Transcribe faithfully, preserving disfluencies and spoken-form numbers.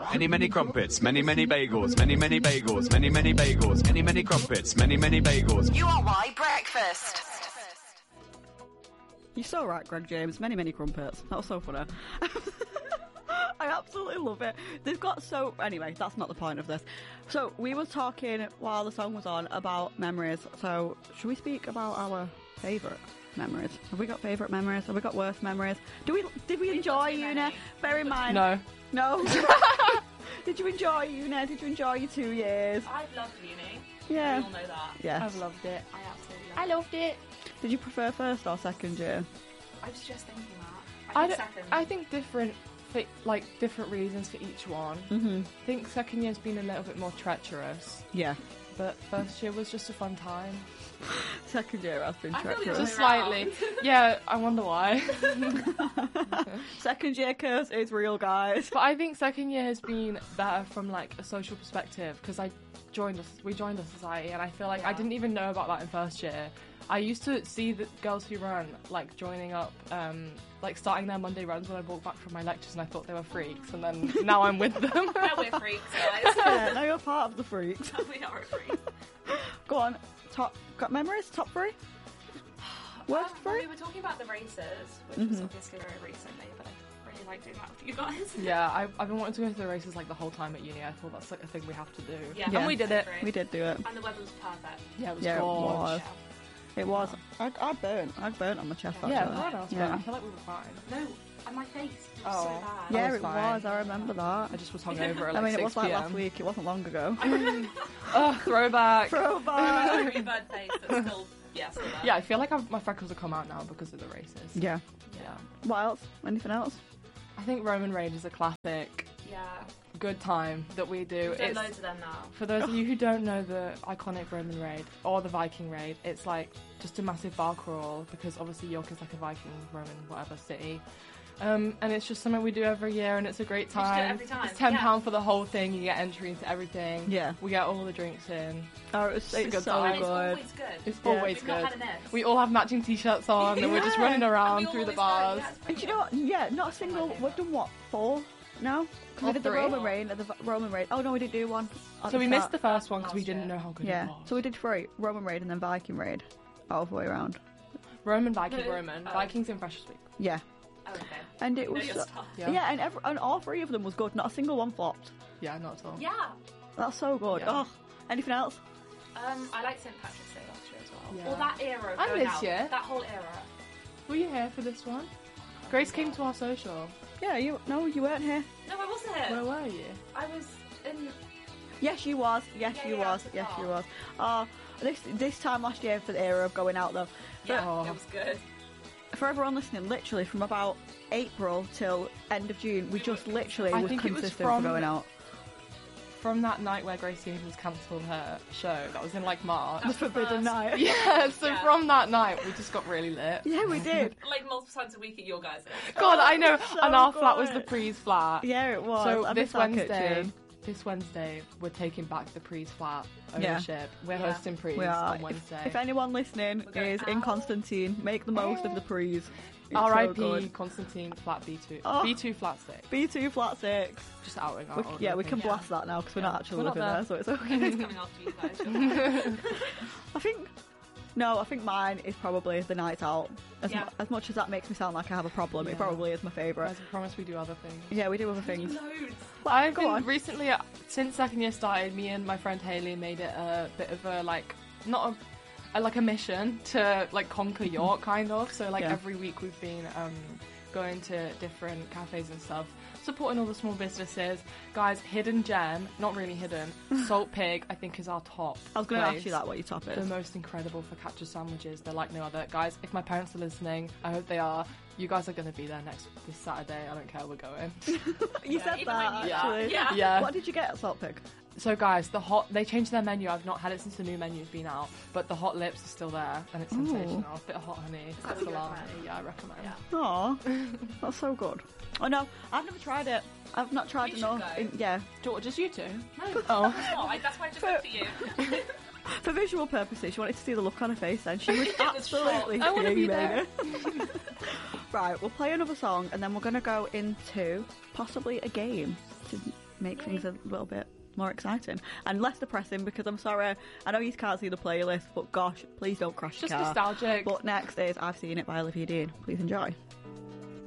Many, many crumpets, many, many bagels, many, many bagels, many, many bagels, many, many crumpets, many, many bagels. U R Y Breakfast. You're so right, Greg James. Many, many crumpets. That was so funny. I absolutely love it. They've got so... Anyway, that's not the point of this. So, we were talking while the song was on about memories. So, should we speak about our favourite memories? Have we got favourite memories? Have we got worst memories? Do we? Did we enjoy uni? Bear in mind... No. No? Did you enjoy uni? Did you enjoy your two years? I've loved uni. Yeah. We all know that. Yes. I've loved it. I absolutely I loved loved it. Did you prefer first or second year? it. I was just thinking that. I I, think d- second. I think different, fi- like different reasons for each one. Mm-hmm. I think second year's been a little bit more treacherous, Yeah. but first year was just a fun time. Second year has been I feel the treacherous. other Just way around. slightly. Yeah, I wonder why. Second year curse is real, guys. But I think second year has been better from like a social perspective because I joined us. We joined a society, and I feel like I Yeah. didn't even know about that in first year. I used to see the girls who run like joining up, um, like starting their Monday runs when I walked back from my lectures, and I thought they were freaks. And then now I'm with them. Now we're freaks, guys. Yeah, now you're part of the freaks. We are a freak. Go on. Top. Got memories? Top three? Worst Um, well, three? we were talking about the races, which was Mhm. obviously very recently, but I really like doing that with you guys. Yeah, I, I've been wanting to go to the races like the whole time at uni. I thought that's like a thing we have to do. Yeah, Yeah. And we did it. Great. We did do it. And the weather was perfect. Yeah, it was Yeah, it gorgeous. was. It was. I, I burnt. I burnt on my chest. Yeah, actually. what else? Yeah. I feel like we were fine. No, and my face was Oh. so bad. Yeah, was it fine. was. I remember that. I just was hungover at like I mean, it six was like p m. last week. It wasn't long ago. Oh, throwback. Throwback. Very bad face, but still, yeah, still bad. Yeah, I feel like I've, my freckles have come out now because of the races. Yeah. Yeah. What else? Anything else? I think Roman Raid is a classic, Yeah. good time that we do. We've done It's, loads of them now. for those of you who don't know the iconic Roman Raid or the Viking Raid, it's like just a massive bar crawl because obviously York is like a Viking, Roman, whatever city. Um, and it's just something we do every year, and it's a great just do it time. every time, It's ten pounds yeah. for the whole thing. You get entry into everything. Yeah. We get all the drinks in. Oh, it was, It's a it's good so time. And it's good. always good. It's Yeah. always We've good. not had an F. We all have matching t-shirts on, and we're just Yeah. running And around we all through the always go, bars. yeah, it's And pretty you know what? Yeah, not a single. idea. We've done what? Four now? 'Cause we Or did the three. Roman Raid and the Roman Raid. Oh no, we didn't do one. at So the we missed start. the first one because we Last didn't year. know how good Yeah. it was. So we did three: Roman Raid and then Viking Raid, all the way around. Roman, Viking, No, Roman. oh. Vikings in Freshers Week. Yeah. Oh, okay. And it Know was. your so- stuff. Yeah. yeah, and, every, and all three of them was good. Not a single one flopped. Yeah, not at all. Yeah. That's so good. Yeah. Oh, anything else? Um, I like Saint Patrick's Day last year as well. Yeah. Or that era. And going this out, year. That whole era. Were you here for this one? Grace came to our social. Yeah, you. No, you weren't here. No, I wasn't here. Where were you? I was in. Yes, you was. Yes, Yeah, you yeah, was. I was Yes, at you the was. Oh, this this time last year for the era of going out though. Yeah, Oh. it was good. For everyone listening, literally from about April till end of June, we just literally I was think it was consistent from- for going out. From that night where Grace Stevens cancelled her show, that was in like March. The Forbidden first. Night. Yeah, so Yeah. from that night we just got really lit. Yeah, we did. Like multiple times a week at your guys. God, I know. so and our flat was the good. Prees flat. Yeah, it was. So I this miss that Wednesday, kitchen. this Wednesday, we're taking back the Prees flat Yeah. ownership. We're Yeah. hosting Prees We are. on If, Wednesday. if anyone listening We're going is in out. Constantine, make the most of the prees. It's R I so P good. Constantine flat B two. Oh. B two flat six. B two flat six. Just outing our We, old yeah, we can location. blast that now because we're Yeah. not actually We're not living there, there. so it's It's okay. coming after you guys. I think. No, I think mine is probably the night out. As, Yeah. mu- as much as that makes me sound like I have a problem, it Yeah. probably is my favourite. Guys, I promise we do other things. Yeah, we do other things. Loads. I've go been on. recently, uh, since second year started, me and my friend Hayley made it a bit of a, like, not a, a like a mission to, like, conquer York, kind of. So, like, Yeah. every week we've been um, going to different cafes and stuff, supporting all the small businesses. Guys, Hidden Gem, not really hidden, Salt Pig, I think is our top I was going to ask place. you that, what your top The is. most incredible focaccia sandwiches. They're like no other. Guys, if my parents are listening, I hope they are. You guys are going to be there next this Saturday. I don't care. We're going. You Yeah, said even that, when you- actually. Yeah. Yeah. What did you get at Salt Pig? So guys, the hot they changed their menu. I've not had it since the new menu's been out, but the hot lips are still there, and it's Ooh. sensational. Bit of hot honey, that what you salami. recommend? Yeah, I recommend. Yeah. Aw, that's so good. Oh no, I've never tried it. I've not tried You should enough. go. In, yeah, George, just you two. No. Oh. Oh, I, that's why I just looked at you. for visual purposes, she wanted to see the look on her face, and she was was absolutely shocked. I wanna be fuming. Right, we'll play another song, and then we're gonna go into possibly a game to make things a little bit more exciting and less depressing, because I'm sorry, I know you can't see the playlist, but gosh, please don't crash Just your car. nostalgic. But next is I've Seen It by Olivia Dean. Please enjoy.